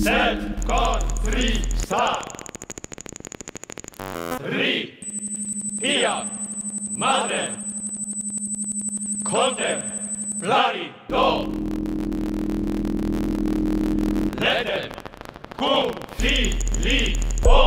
Set, con, free, sta. Ri, pia, madre. Contem, plari, do. Ledem, cum, fi, li, o.